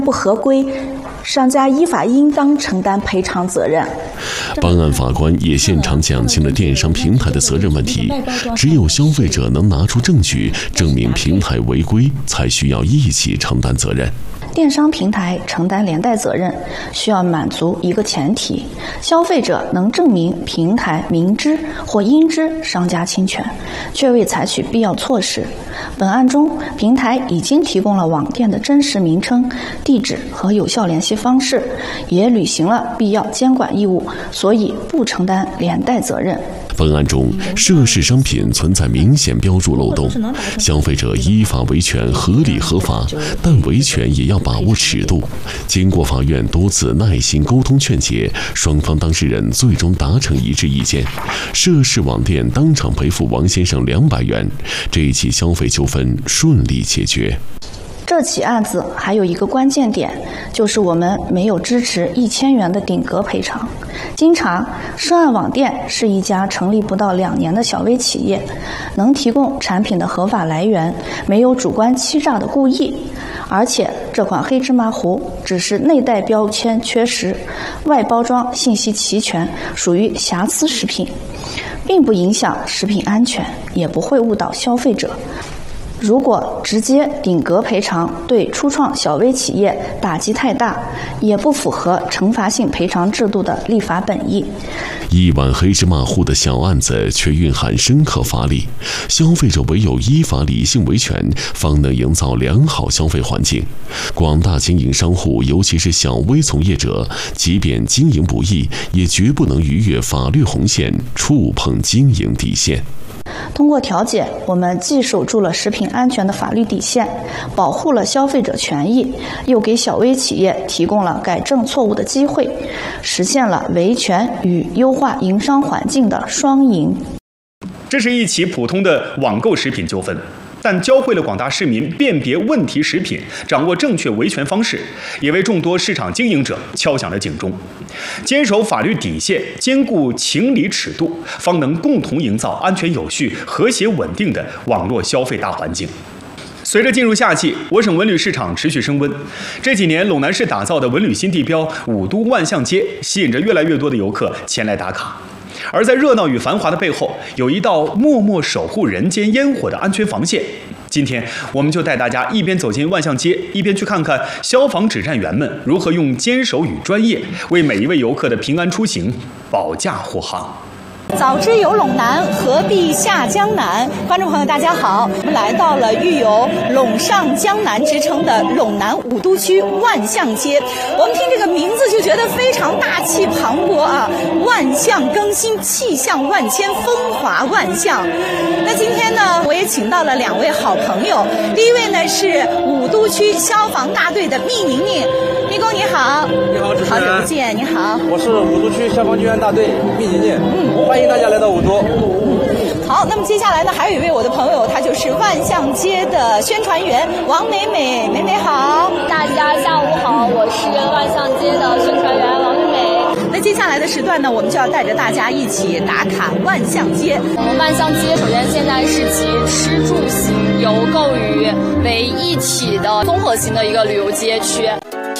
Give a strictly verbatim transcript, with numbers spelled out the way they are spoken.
不合规，商家依法应当承担赔偿责任。 办案法官也现场讲清了电商平台的责任问题，只有消费者能拿出证据证明平台违规，才需要一起承担责任。 电商平台承担连带责任，需要满足一个前提：消费者能证明平台明知或应知商家侵权，却未采取必要措施。本案中，平台已经提供了网店的真实名称、地址和有效联系方式，也履行了必要监管义务，所以不承担连带责任。 本案中，涉事商品存在明显标注漏洞，消费者依法维权合理合法，但维权也要把握尺度。经过法院多次耐心沟通劝解，双方当事人最终达成一致意见，涉事网店当场赔付王先生两百元，这一起消费纠纷顺利解决。 这起案子还有一个关键点，就是我们没有支持一千元的顶格赔偿。经查，涉案网店是一家成立不到两年的小微企业，能提供产品的合法来源，没有主观欺诈的故意。而且这款黑芝麻糊只是内带标签缺失，外包装信息齐全，属于瑕疵食品，并不影响食品安全，也不会误导消费者。如果直接顶格赔偿，对初创小微企业打击太大，也不符合惩罚性赔偿制度的立法本意。 一碗黑芝麻糊的小案子，却蕴含深刻法理。消费者唯有依法理性维权，方能营造良好消费环境。广大经营商户，尤其是小微从业者，即便经营不易，也绝不能逾越法律红线，触碰经营底线。 通过调解，我们既守住了食品安全的法律底线，保护了消费者权益，又给小微企业提供了改正错误的机会，实现了维权与优化营商环境的双赢。 这是一起普通的网购食品纠纷，但教会了广大市民辨别问题食品，掌握正确维权方式，也为众多市场经营者敲响了警钟。坚守法律底线，兼顾情理尺度，方能共同营造安全有序、和谐稳定的网络消费大环境。随着进入夏季，我省文旅市场持续升温。这几年，陇南市打造的文旅新地标五都万象街，吸引着越来越多的游客前来打卡。而在热闹与繁华的背后，有一道默默守护人间烟火的安全防线。今天，我们就带大家一边走进万象街，一边去看看消防指战员们如何用坚守与专业，为每一位游客的平安出行保驾护航。 早知有陇南，何必下江南？观众朋友，大家好，我们来到了育有“陇上江南”之称的陇南五都区万象街。我们听这个名字就觉得非常大气磅礴啊！万象更新，气象万千，风华万象。那今天呢，我也请到了两位好朋友。第一位呢是五都区消防大队的密宁宁，密工你好。 你好，主持人。 好久不见，你好。 我是五都区消防救援大队密宁宁。嗯，欢迎大家来到五都。 好，那么接下来呢，还有一位我的朋友，他就是万象街的宣传员王美美。美美好。 大家下午好，我是万象街的宣传员王美美。 那接下来的时段呢，我们就要带着大家一起打卡万象街。 我们万象街首先现在是集吃住行游购娱为一体的综合型的一个旅游街区。